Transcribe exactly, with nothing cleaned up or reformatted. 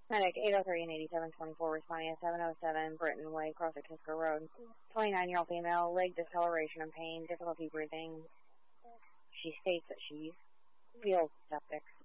Medic eight oh three and eighty-seven twenty-four responding at seven oh seven Britton Way, Crossett Kisker Road. twenty-nine-year-old female, leg discoloration and pain, difficulty breathing. She states that she feels septic.